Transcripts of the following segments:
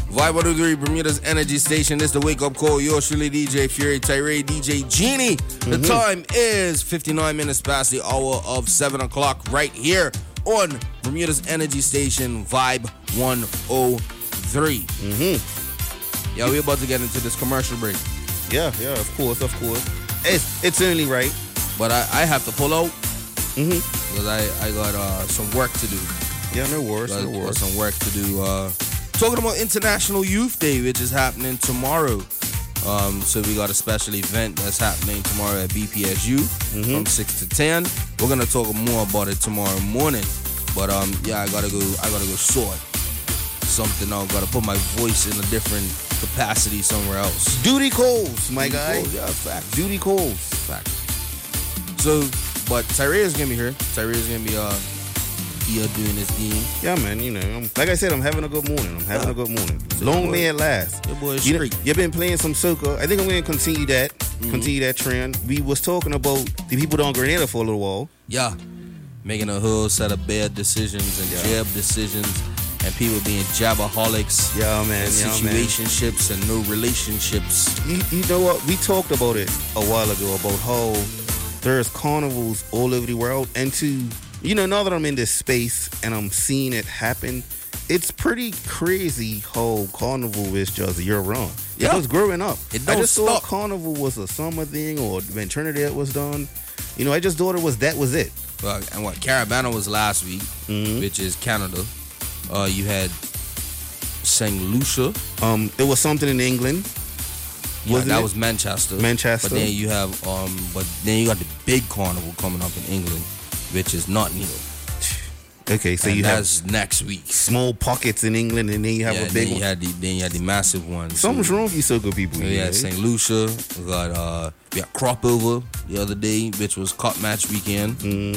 Vibe 103, Bermuda's Energy Station. This is the Wake Up Call. Yours truly, DJ Fury, Tyree, DJ Genie. The time is 59 minutes past the hour of 7 o'clock right here on Bermuda's Energy Station, Vibe 103. Yeah, we're about to get into this commercial break. Yeah, of course. It's only right. But I have to pull out because I got some work to do. Yeah, no worries. Got some work to do. Talking about International Youth Day, which is happening tomorrow. So we got a special event that's happening tomorrow at BPSU from 6 to 10. We're gonna talk more about it tomorrow morning. But yeah, I gotta go sort something out. Gotta put my voice in a different capacity somewhere else. Duty calls, my guy. Yeah, fact. Duty calls. Fact. So, but Tyree is gonna be here. Tyree is gonna be here doing his thing. Yeah, man. You know, like I said, I'm having a good morning. Long may it last. Your boy is straight. You've been playing some soca. I think I'm going to continue that trend. We was talking about the people down Grenada for a little while. Yeah, making a whole set of bad decisions and jab decisions, and people being jabaholics. Yeah, man. And situationships and no relationships. You know what? We talked about it a while ago about how there's carnivals all over the world, and now that I'm in this space and I'm seeing it happen, it's pretty crazy how carnival is just year-round. Yeah. I was growing up. It don't I just thought stop. carnival was a summer thing, or when Trinidad was done. I just thought that was it. And what Carabana was last week, which is Canada. You had St. Lucia. It was something in England. That was Manchester. But then you have, you got the big carnival coming up in England, which is Notting Hill. Okay, so that's next week. Small pockets in England, and then you have a big one. Then you had the massive ones. Something's wrong with you soca people. We had St. Lucia. We got Crop Over the other day, which was cup match weekend.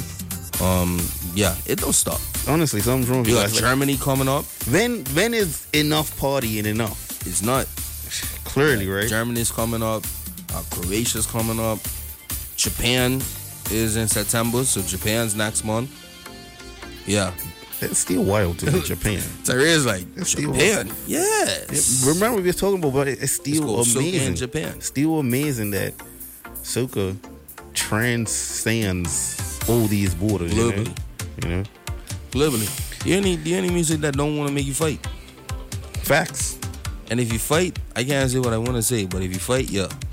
It don't stop. Honestly, something's wrong with you. You got Germany coming up. When is enough partying enough? It's not. Clearly, right? Germany's coming up. Croatia's coming up. Japan is in September, so Japan's next month. Yeah. It's still wild to Japan. Tyree's like, Japan? Yes. Remember we were talking about, but it's still amazing. In Japan. Still amazing that soca transcends all these borders. Globally. Globally. Do you any music that don't want to make you fight? Facts. And if you fight, I can't say what I want to say, but if you fight, yeah.